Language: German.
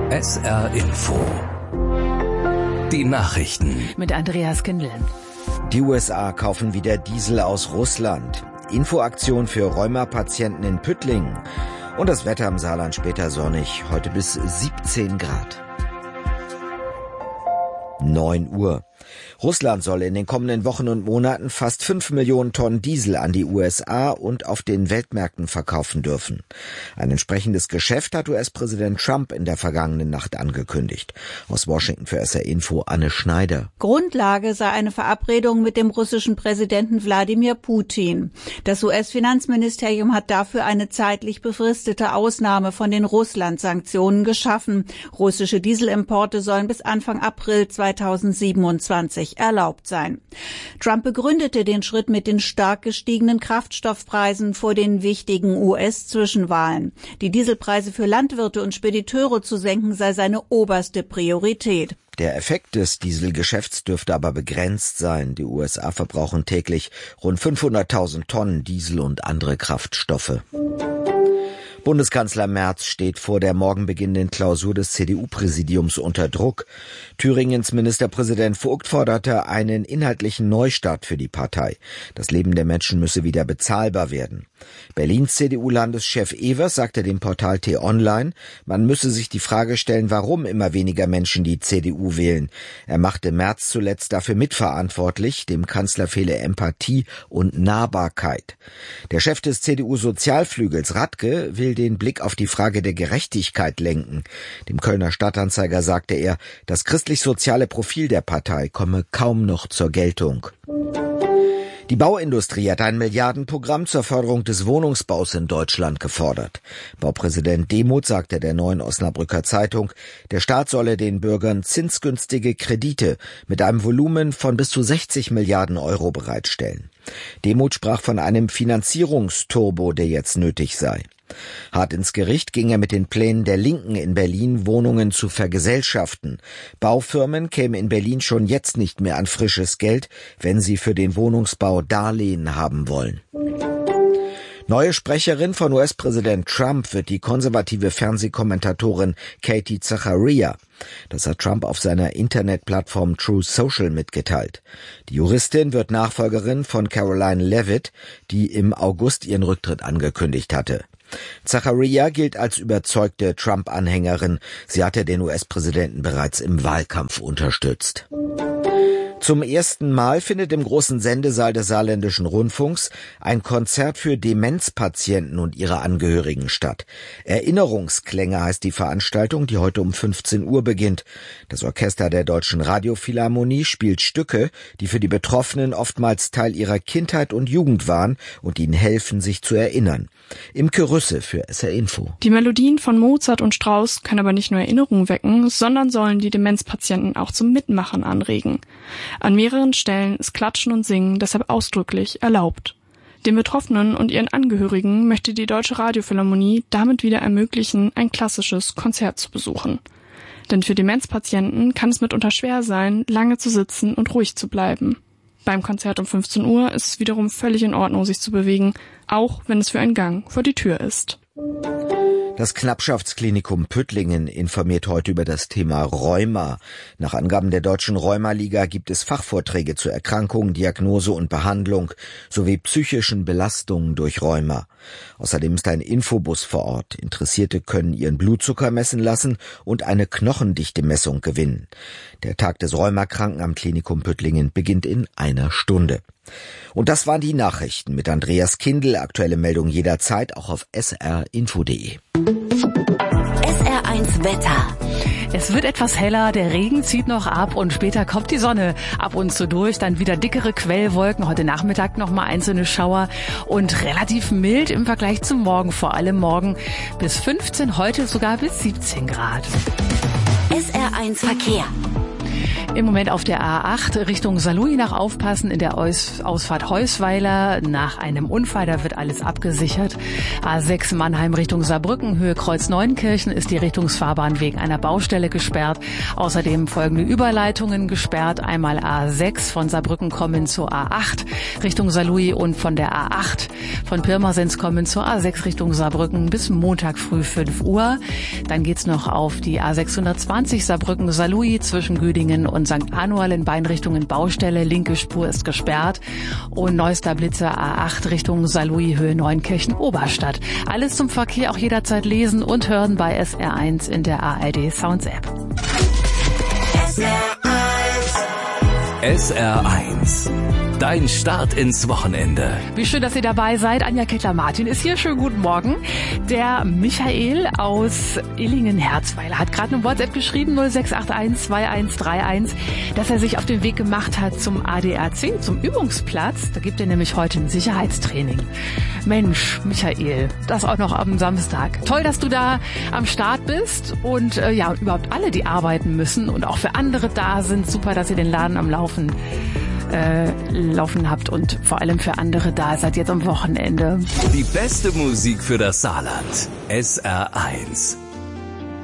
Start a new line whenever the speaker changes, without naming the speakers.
SR Info. Die Nachrichten.
Mit Andreas Kindl.
Die USA kaufen wieder Diesel aus Russland. Infoaktion für Rheumapatienten in Püttlingen. Und das Wetter im Saarland später sonnig. Heute bis 17 Grad. 9 Uhr. Russland soll in den kommenden Wochen und Monaten fast 5 Millionen Tonnen Diesel an die USA und auf den Weltmärkten verkaufen dürfen. Ein entsprechendes Geschäft hat US-Präsident Trump in der vergangenen Nacht angekündigt. Aus Washington für SR Info Anne Schneider.
Grundlage sei eine Verabredung mit dem russischen Präsidenten Wladimir Putin. Das US-Finanzministerium hat dafür eine zeitlich befristete Ausnahme von den Russland-Sanktionen geschaffen. Russische Dieselimporte sollen bis Anfang April 2027 erlaubt sein. Trump begründete den Schritt mit den stark gestiegenen Kraftstoffpreisen vor den wichtigen US-Zwischenwahlen. Die Dieselpreise für Landwirte und Spediteure zu senken sei seine oberste Priorität.
Der Effekt des Dieselgeschäfts dürfte aber begrenzt sein. Die USA verbrauchen täglich rund 500.000 Tonnen Diesel und andere Kraftstoffe. Bundeskanzler Merz steht vor der morgen beginnenden Klausur des CDU-Präsidiums unter Druck. Thüringens Ministerpräsident Vogt forderte einen inhaltlichen Neustart für die Partei. Das Leben der Menschen müsse wieder bezahlbar werden. Berlins CDU-Landeschef Evers sagte dem Portal T-Online, man müsse sich die Frage stellen, warum immer weniger Menschen die CDU wählen. Er machte Merz zuletzt dafür mitverantwortlich, dem Kanzler fehle Empathie und Nahbarkeit. Der Chef des CDU-Sozialflügels Radke will den Blick auf die Frage der Gerechtigkeit lenken. Dem Kölner Stadtanzeiger sagte er, das christlich-soziale Profil der Partei komme kaum noch zur Geltung. Die Bauindustrie hat ein Milliardenprogramm zur Förderung des Wohnungsbaus in Deutschland gefordert. Baupräsident Demuth sagte der Neuen Osnabrücker Zeitung, der Staat solle den Bürgern zinsgünstige Kredite mit einem Volumen von bis zu 60 Milliarden Euro bereitstellen. Demuth sprach von einem Finanzierungsturbo, der jetzt nötig sei. Hart ins Gericht ging er mit den Plänen der Linken in Berlin, Wohnungen zu vergesellschaften. Baufirmen kämen in Berlin schon jetzt nicht mehr an frisches Geld, wenn sie für den Wohnungsbau Darlehen haben wollen. Neue Sprecherin von US-Präsident Trump wird die konservative Fernsehkommentatorin Katie Zachariah. Das hat Trump auf seiner Internetplattform Truth Social mitgeteilt. Die Juristin wird Nachfolgerin von Caroline Leavitt, die im August ihren Rücktritt angekündigt hatte. Zachariah gilt als überzeugte Trump-Anhängerin. Sie hatte den US-Präsidenten bereits im Wahlkampf unterstützt. Zum ersten Mal findet im großen Sendesaal des Saarländischen Rundfunks ein Konzert für Demenzpatienten und ihre Angehörigen statt. Erinnerungsklänge heißt die Veranstaltung, die heute um 15 Uhr beginnt. Das Orchester der Deutschen Radiophilharmonie spielt Stücke, die für die Betroffenen oftmals Teil ihrer Kindheit und Jugend waren und ihnen helfen, sich zu erinnern. Imke Rüsse für SR Info.
Die Melodien von Mozart und Strauss können aber nicht nur Erinnerungen wecken, sondern sollen die Demenzpatienten auch zum Mitmachen anregen. An mehreren Stellen ist Klatschen und Singen deshalb ausdrücklich erlaubt. Den Betroffenen und ihren Angehörigen möchte die Deutsche Radiophilharmonie damit wieder ermöglichen, ein klassisches Konzert zu besuchen. Denn für Demenzpatienten kann es mitunter schwer sein, lange zu sitzen und ruhig zu bleiben. Beim Konzert um 15 Uhr ist es wiederum völlig in Ordnung, sich zu bewegen, auch wenn es für einen Gang vor die Tür ist.
Das Knappschaftsklinikum Püttlingen informiert heute über das Thema Rheuma. Nach Angaben der Deutschen Rheumaliga gibt es Fachvorträge zur Erkrankung, Diagnose und Behandlung sowie psychischen Belastungen durch Rheuma. Außerdem ist ein Infobus vor Ort. Interessierte können ihren Blutzucker messen lassen und eine Knochendichte-Messung gewinnen. Der Tag des Rheumakranken am Klinikum Püttlingen beginnt in einer Stunde. Und das waren die Nachrichten mit Andreas Kindl. Aktuelle Meldungen jederzeit auch auf srinfo.de.
SR1 Wetter. Es wird etwas heller, der Regen zieht noch ab und später kommt die Sonne ab und zu durch. Dann wieder dickere Quellwolken, heute Nachmittag noch mal einzelne Schauer und relativ mild im Vergleich zum Morgen. Vor allem morgen bis 15, heute sogar bis 17 Grad.
SR1 Verkehr.
Im Moment auf der A8 Richtung Saarlouis aufpassen in der Ausfahrt Heusweiler. Nach einem Unfall, da wird alles abgesichert. A6 Mannheim Richtung Saarbrücken, Höhe Kreuz Neunkirchen ist die Richtungsfahrbahn wegen einer Baustelle gesperrt. Außerdem folgende Überleitungen gesperrt. Einmal A6 von Saarbrücken kommen zur A8 Richtung Saarlouis und von der A8 von Pirmasens kommen zur A6 Richtung Saarbrücken bis Montag früh 5 Uhr. Dann geht's noch auf die A620 Saarbrücken Saarlouis zwischen Güdingen und St. Anual in beiden Richtungen Baustelle. Linke Spur ist gesperrt. Und neuester Blitzer A8 Richtung Saarlouis, Höhe Neunkirchen Oberstadt. Alles zum Verkehr auch jederzeit lesen und hören bei SR1 in der ARD Sounds App.
SR1. Dein Start ins Wochenende.
Wie schön, dass ihr dabei seid. Anja Kettler-Martin ist hier. Schönen guten Morgen. Der Michael aus Illingen-Herzweiler hat gerade eine WhatsApp geschrieben, 0681-2131, dass er sich auf den Weg gemacht hat zum ADAC, zum Übungsplatz. Da gibt er nämlich heute ein Sicherheitstraining. Mensch, Michael, das auch noch am Samstag. Toll, dass du da am Start bist und überhaupt alle, die arbeiten müssen und auch für andere da sind. Super, dass ihr den Laden am Laufen habt und vor allem für andere da seid jetzt am Wochenende.
Die beste Musik für das Saarland. SR1.